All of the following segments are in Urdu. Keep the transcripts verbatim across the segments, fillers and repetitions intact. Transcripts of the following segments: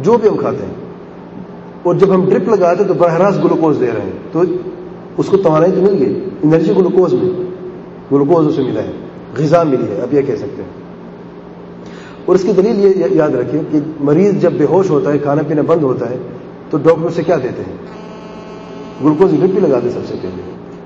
جو بھی ہم کھاتے ہیں. اور جب ہم ڈرپ لگاتے ہیں تو براہ راست گلوکوز دے رہے ہیں, تو اس کو توانائی تو مل گئی, انرجی گلوکوز میں, گلوکوز اسے ملا ہے, غذا ملی ہے, اب یہ کہہ سکتے ہیں. اور اس کی دلیل یہ یاد رکھیں کہ مریض جب بے ہوش ہوتا ہے, کھانا پینا بند ہوتا ہے, تو ڈاکٹر سے کیا دیتے ہیں؟ گلوکوز ڈرپ بھی لگاتے سب سے پہلے.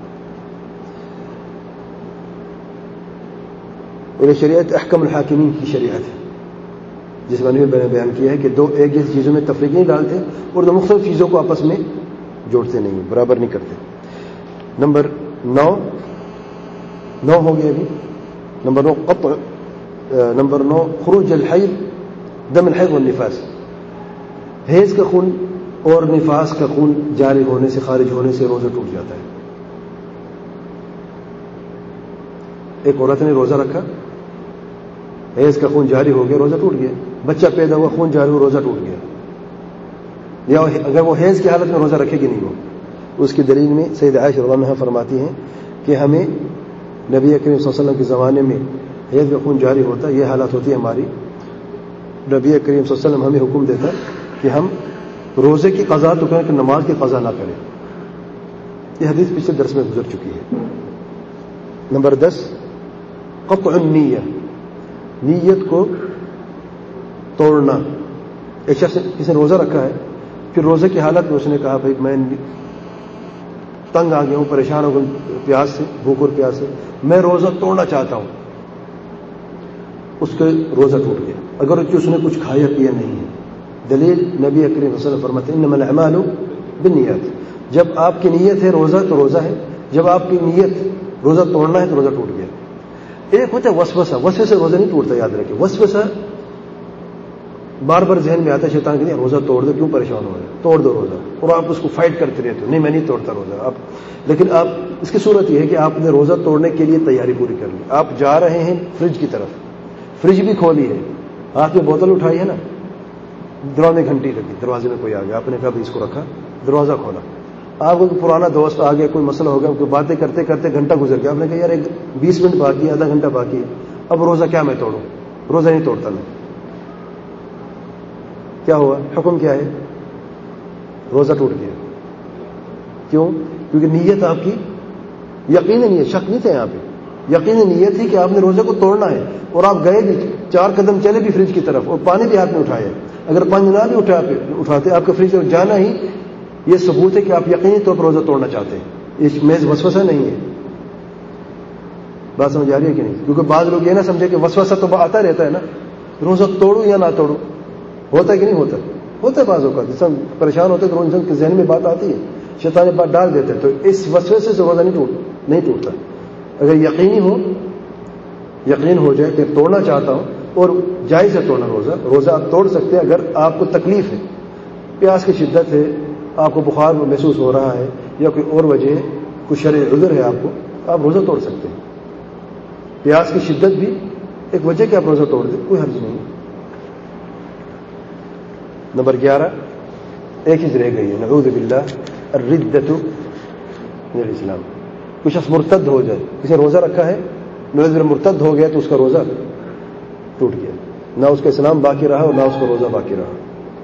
اور یہ شریعت احکم الحاکمین کی شریعت ہے, جس میں نے بیان کیا ہے کہ دو ایک جیسی چیزوں میں تفریق نہیں ڈالتے اور دو مختلف چیزوں کو آپس میں جوڑتے نہیں, برابر نہیں کرتے. نمبر نو نو ہو گیا ابھی. نمبر نو قطع نمبر نو خروج الحیض دم الحیض والنفاس. حیض کا خون اور نفاس کا خون جاری ہونے سے, خارج ہونے سے روزہ ٹوٹ جاتا ہے. ایک عورت نے روزہ رکھا, حیض کا خون جاری ہو گیا, روزہ ٹوٹ گیا. بچہ پیدا ہوا, خون جاری ہوا, روزہ ٹوٹ گیا. یا اگر وہ حیض کی حالت میں روزہ رکھے گی نہیں, وہ اس کی دلیل میں سید عائشہ رضی اللہ عنہا فرماتی ہیں کہ ہمیں نبی کریم صلی اللہ علیہ وسلم کے زمانے میں حیض کا خون جاری ہوتا, یہ حالت ہوتی ہے ہماری, نبی کریم صلی اللہ علیہ وسلم ہمیں حکم دیتا کہ ہم روزے کی قضا تو کریں کہ نماز کی قضا نہ کریں. یہ حدیث پچھلے درس میں گزر چکی ہے. نمبر دس قطع النیہ, نیت کو توڑنا. ایک شخص کسی نے روزہ رکھا ہے, پھر روزے کی حالت میں اس نے کہا بھائی میں تنگ آ گیا ہوں, پریشان ہو گیا پیاس سے, بھوک اور پیاس سے, میں روزہ توڑنا چاہتا ہوں. اس کا روزہ ٹوٹ گیا اگر اس نے کچھ کھایا پیا نہیں ہے. دلیل نبی کریم صلی اللہ علیہ وسلم فرماتے ہیں انما الاعمال بالنیات. جب آپ کی نیت ہے روزہ تو روزہ ہے, جب آپ کی نیت روزہ توڑنا ہے تو روزہ ٹوٹ گیا. ایک ہوتا ہے وسوسہ, وسوسے سے روزہ نہیں ٹوٹتا, یاد رکھیں. وسوسہ بار بار ذہن میں آتا ہے شیطان کے لیے, روزہ توڑ دو, کیوں پریشان ہو رہے ہیں, توڑ دو روزہ, اور آپ اس کو فائٹ کرتے رہتے ہو, نہیں میں نہیں توڑتا روزہ. آپ لیکن آپ اس کی صورت یہ ہے کہ آپ نے روزہ توڑنے کے لیے تیاری پوری کر لی. آپ جا رہے ہیں فریج کی طرف, فریج بھی کھولی ہے, ہاتھ میں بوتل اٹھائی ہے نا, دروازے میں گھنٹی لگی, دروازے میں کوئی آ گیا, آپ نے کہا اس کو رکھا, دروازہ کھولا. آپ کو پرانا دوست آ گیا, کوئی مسئلہ ہو گیا, کوئی باتیں کرتے کرتے گھنٹہ گزر گیا, آپ نے کہا یار ایک بیس منٹ باقی ہے, آدھا گھنٹہ باقی ہے, اب روزہ کیا میں توڑوں, روزہ نہیں توڑتا میں. کیا ہوا, حکم کیا ہے, روزہ ٹوٹ گیا. کیوں؟ کیونکہ نیت آپ کی یقینی نیت, شک نہیں تھا یہاں پہ, یقینی نیت تھی کہ آپ نے روزے کو توڑنا ہے, اور آپ گئے بھی, چار قدم چلے بھی فریج کی طرف, اور پانی بھی ہاتھ میں اٹھایا. اگر پانی نہ بھی اٹھا اٹھاتے آپ کے فریج میں جانا ہی یہ ثبوت ہے کہ آپ یقینی طور پر روزہ توڑنا چاہتے ہیں. یہ محض وسوسہ نہیں ہے. بات سمجھ آ رہی ہے کہ نہیں؟ کیونکہ بعض لوگ یہ نہ سمجھے کہ وسوسہ تو آتا رہتا ہے نا, روزہ توڑوں یا نہ توڑوں, ہوتا ہے کہ نہیں ہوتا؟ ہوتا ہے بعضوں کا, جس پریشان ہوتے تو انسان کے ذہن میں بات آتی ہے, شیطان بات ڈال دیتے ہیں, تو اس وسوسے سے روزہ نہیں ٹوٹ نہیں ٹوٹتا. اگر یقینی ہو, یقین ہو جائے کہ توڑنا چاہتا ہوں, اور جائز ہے توڑنا روزہ, روزہ آپ توڑ سکتے ہیں اگر آپ کو تکلیف ہے, پیاس کی شدت ہے, آپ کو بخار محسوس ہو رہا ہے, یا کوئی اور وجہ ہے, کوئی شرعی عذر ہے آپ کو, آپ روزہ توڑ سکتے ہیں. پیاس کی شدت بھی ایک وجہ کہ آپ روزہ توڑ دیں, کوئی حرج نہیں. نمبر گیارہ, ایک چیز رہ گئی ہے, نعوذ باللہ, الردۃ من الاسلام. کوئی شخص مرتد ہو جائے, کسی نے روزہ رکھا ہے, نعوذ باللہ مرتد ہو گیا تو اس کا روزہ ٹوٹ گیا, نہ اس کا اسلام باقی رہا اور نہ اس کا روزہ باقی رہا.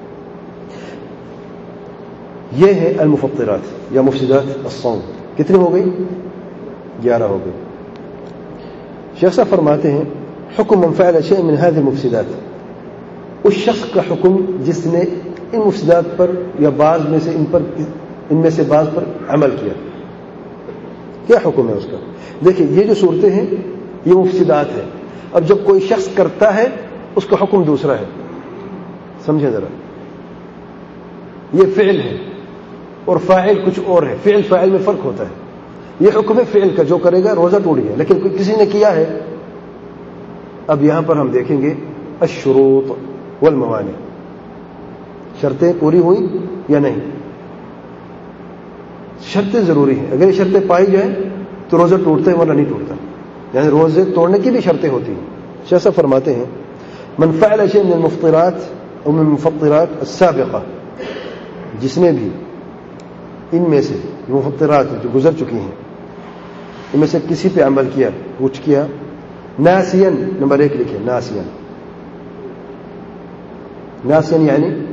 یہ ہے المفطرات یا مفسدات الصوم. کتنی ہو گئی؟ گیارہ ہو گئی. شیخ صاحب فرماتے ہیں حکم من فعل شيء من هذه المفسدات, اس شخص کا حکم جس نے ان مفسدات پر یا بعض میں سے ان پر ان میں سے بعض پر عمل کیا. کیا حکم ہے اس کا؟ دیکھیں یہ جو صورتیں ہیں یہ مفسدات ہیں. اب جب کوئی شخص کرتا ہے اس کا حکم دوسرا ہے, سمجھیں ذرا. یہ فعل ہے اور فاعل کچھ اور ہے, فعل فاعل میں فرق ہوتا ہے. یہ حکم ہے فعل کا, جو کرے گا روزہ ٹوٹ گیا, لیکن کسی نے کیا ہے. اب یہاں پر ہم دیکھیں گے الشروط والموانع, شرطیں پوری ہوئی یا نہیں. شرطیں ضروری ہیں, اگر یہ شرطیں پائی جائیں تو روزہ ٹوٹتا ہے ورنہ نہیں ٹوٹتا. یعنی روزے توڑنے کی بھی شرطیں ہوتی ہیں. شیخ صاحب فرماتے ہیں من فعل شيء من المفطرات او من المفطرات السابقہ, جس نے بھی ان میں سے مفطرات جو گزر چکی ہیں ان میں سے کسی پہ عمل کیا, کچھ کیا, ناسین, نمبر ایک لکھے ناسین, ناسین یعنی